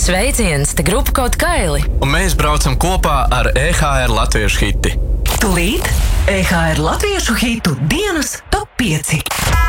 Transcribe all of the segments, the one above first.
Sveiciens, te grupa Kaut Kaili. Un mēs braucam kopā ar EHR Latviešu hiti. Tūlīt EHR Latviešu hitu dienas top 5.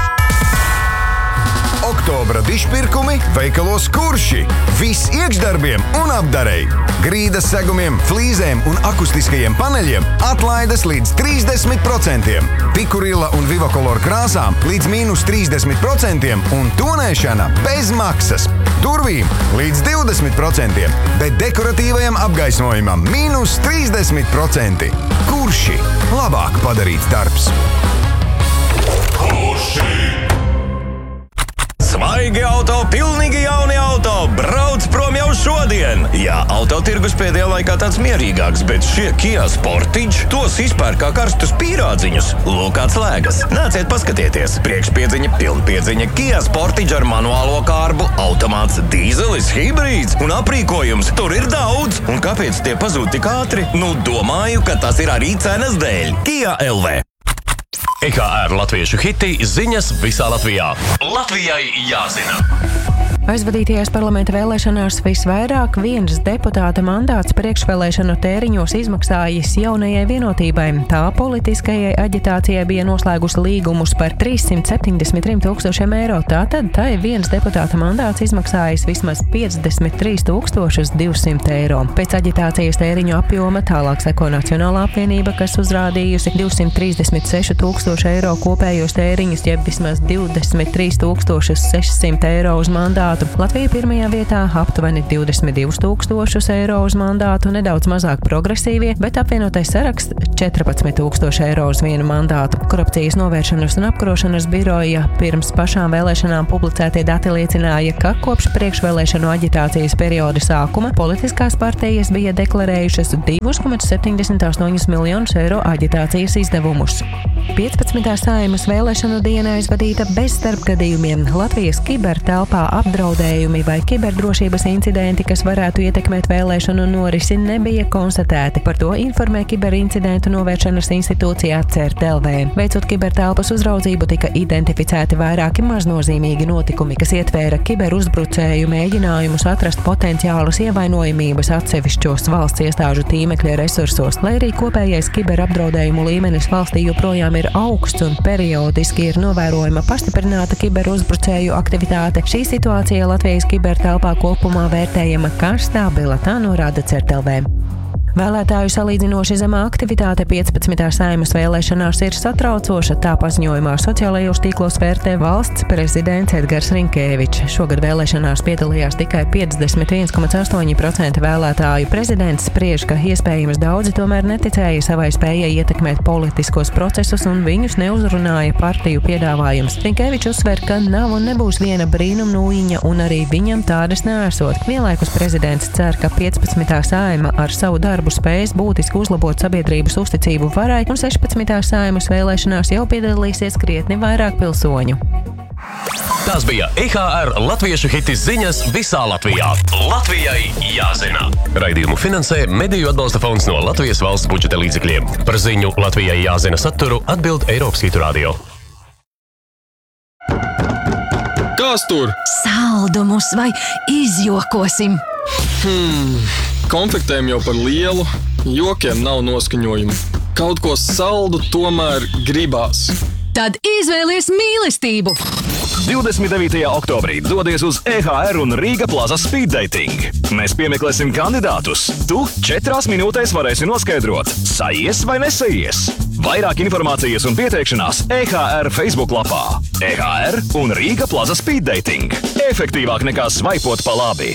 Oktobra dišpirkumi veikalos Kurši. Viss iekšdarbiem un apdarei. Grīdas segumiem, flīzēm un akustiskajiem paneļiem atlaides līdz 30%. Pikurila un Vivakolor krāsām līdz -30% un tonēšana bez maksas. Durvīm līdz 20%, bet dekoratīvajam apgaismojumam -30%. Kurši? Labāk padarīts darbs. Svaigi auto, pilnīgi jauni auto, brauc prom jau šodien! Jā, autotirgus pēdējā laikā tāds mierīgāks, bet šie Kia Sportage tos izpērk kā karstus pīrādziņus. Lūk, kāds lēgas. Nāciet paskatieties. Priekšpiedziņa, pilnpiedziņa, Kia Sportage ar manuālo kārbu, automāts, dīzelis, hibrīds un aprīkojums. Tur ir daudz. Un kāpēc tie pazūd tik ātri? Nu, domāju, ka tas ir arī cenas dēļ. Kia LV. EHR Latviešu hiti ziņas visā Latvijā. Latvijai jāzina! Aizvadītajās parlamenta vēlēšanās visvairāk viens deputāta mandāts priekšvēlēšanu tēriņos izmaksājis Jaunajai Vienotībai. Tā politiskajai aģitācijai bija noslēgusi līgumus par 373 000 eiro. Tātad tai viens deputāta mandāts izmaksājis vismaz 53 200 eiro. Pēc aģitācijas tēriņu apjoma tālāk seko Nacionālā apvienība, kas uzrādījusi 236 000 eiro kopējos tēriņus, jeb vismaz 23 600 eiro uz mandātu. Latvija pirmajā vietā aptuveni 22 000 eiro uz mandātu, nedaudz mazāk progresīvie, bet apvienotais saraksts 14 000 eiro uz vienu mandātu. Korupcijas novēršanas un apkarošanas biroja pirms pašām vēlēšanām publicētie dati liecināja, ka kopš priekšvēlēšanu aģitācijas perioda sākuma politiskās partijas bija deklarējušas 2,78 miljonus eiro aģitācijas izdevumus. 15. Saeimas vēlēšanu diena aizvadīta bez starpgadījumiem. Latvijas kibertelpā apdraudējumi vai kiberdrošības incidenti, kas varētu ietekmēt vēlēšanu norisi, nebija konstatēti. Par to informē Kiberincidentu novēršanas institūcijā CERT-LV. Veicot kibertelpas uzraudzību, tika identificēti vairāki maznozīmīgi notikumi, kas ietvēra kiberuzbrucēju mēģinājumus atrast potenciālus ievainojamības atsevišķos valsts iestāžu tīmekļa resursos. Lai arī kopējais kiberapdraudējumu līmenis valstī joprojām ir augsts un periodiski ir novērojama pastiprināta kiberuzbrucēju aktivitāte, šī situācija Latvijas kibertelpā kopumā vērtējama kā stabila, tā norāda CERT-LV. Vēlētāju salīdzinoši zemā aktivitāte 15. Saeimas vēlēšanās ir satraucoša, tā paziņojumā sociālajos tīklos vērtē valsts prezidents Edgars Rinkēvičs. Šogad vēlēšanās piedalījās tikai 51,8% vēlētāju. Prezidents spriež, ka iespējams daudzi tomēr neticēja savai spējai ietekmēt politiskos procesus un viņus neuzrunāja partiju piedāvājums. Rinkēvičs uzsver, ka nav un nebūs viena brīnumnūjiņa un arī viņam tādas neesot. Vienlaikus prezidents cer, ka 15. Saeima ar savu darbu spējas būtiski uzlabot sabiedrības uzticību varai, un 16. Saeimas vēlēšanās jau piedalīsies krietni vairāk pilsoņu. Tās bija EHR Latviešu hiti ziņas visā Latvijā. Latvijai jāzina! Raidījumu finansē Mediju atbalsta fonds no Latvijas valsts budžeta līdzekļiem. Par ziņu Latvijai jāzina saturu atbild Eiropas Hitu Radio. Kas tur? Saldumus vai izjokosim? Konfliktēm jau par lielu, jokiem nav noskaņojumu. Kaut ko saldu tomēr gribās. Tad izvēlies mīlestību! 29. oktobrī dodies uz EHR un Rīga Plaza Speed Dating. Mēs piemeklēsim kandidātus. Tu 4 minūtēs varēsi noskaidrot, sajies vai nesajies. Vairāk informācijas un pieteikšanās EHR Facebook lapā. EHR un Rīga Plaza Speed Dating. Efektīvāk nekā svaipot pa labi.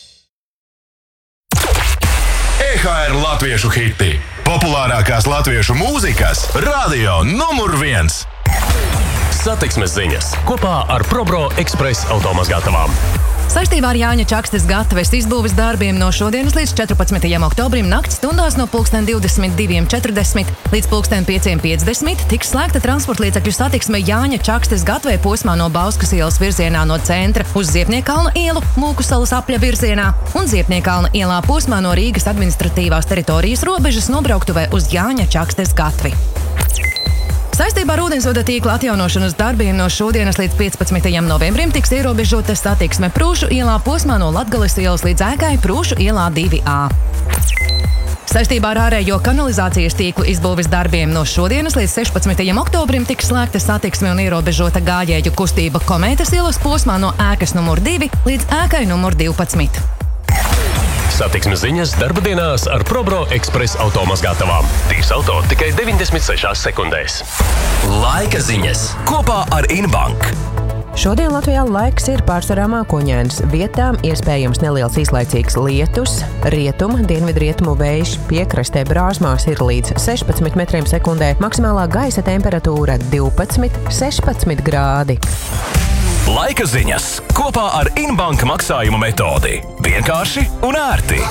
EHR Latviešu hiti. Populārākās latviešu mūzikas radio numur 1. Satiksmes ziņas kopā ar ProBro Express automazgātavām. Saistībā ar Jāņa Čakstes gataves izbūves darbiem no šodienas līdz 14. oktobrim nakts stundās no 22:40 līdz 5:50 tiks slēgta transportlīdzekļu satiksme Jāņa Čakstes gatavē posmā no Bauskas ielas virzienā no centra uz Ziepniekalna ielu, Mūkusalas apļa virzienā un Ziepniekalna ielā posmā no Rīgas administratīvās teritorijas robežas no brauktuvē uz Jāņa Čakstes gatavi. Saistībā ar ūdensvada tīkla atjaunošanas darbiem no šodienas līdz 15. novembrim tiks ierobežota satiksme Prūšu ielā posmā no Latgales ielas līdz ēkai Prūšu ielā 2A. Saistībā ar ārējo kanalizācijas tīklu izbūves darbiem no šodienas līdz 16. oktobrim tiks slēgta satiksme un ierobežota gājēju kustība Komētas ielas posmā no ēkas numur 2 līdz ēkai numur 12. Satiksmes ziņas darba dienās ar ProBro Express automazgātavām. Tīrs auto tikai 96 sekundēs. Laika ziņas kopā ar Inbank. Šodien Latvijā laiks ir pārsvarā mākoņains. Vietām iespējams neliels īslaicīgs lietus, rietumu, dienvidrietumu vējš, piekrastē brāzmās ir līdz 16 metriem sekundē, maksimālā gaisa temperatūra 12–16 grādi. Laika ziņas kopā ar Inbank maksājumu metodi. Vienkārši un ērti.